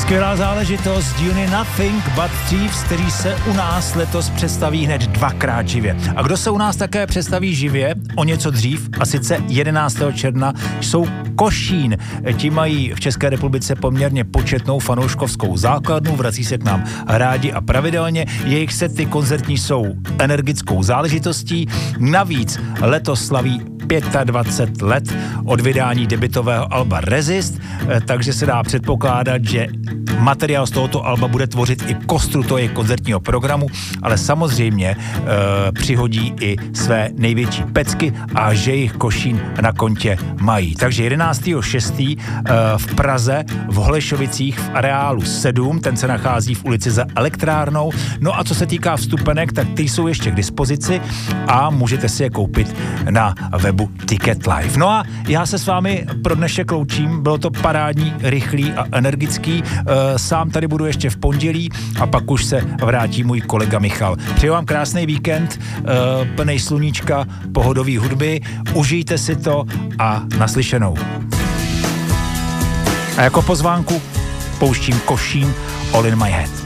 Skvělá záležitost dílny Nothing But Thieves, který se u nás letos představí hned 2krát živě. A kdo se u nás také představí živě o něco dřív, a sice 11. června, jsou Košín. Ti mají v České republice poměrně početnou fanouškovskou základnu, vrací se k nám rádi a pravidelně. Jejich sety koncertní jsou energickou záležitostí. Navíc letos slaví 25 let od vydání debutového alba Resist, takže se dá předpokládat, že materiál z tohoto alba bude tvořit i kostru toho jejich koncertního programu, ale samozřejmě přihodí i své největší pecky a že jich Košín na kontě mají. Takže 11.6. v Praze, v Holešovicích v areálu 7, ten se nachází v ulici za Elektrárnou. No a co se týká vstupenek, tak ty jsou ještě k dispozici a můžete si je koupit na webu Ticket Live. No a já se s vámi pro dnešek loučím, bylo to parádní, rychlý a energický. Sám tady budu ještě v pondělí a pak už se vrátí můj kolega Michal. Přeju vám krásný víkend, plnej sluníčka, pohodový hudby, užijte si to a naslyšenou. A jako pozvánku pouštím Košín All in My Head.